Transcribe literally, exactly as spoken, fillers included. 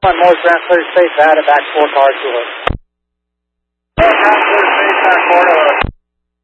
One more transfer space out of back four cars to us. Four transfer space back four to us.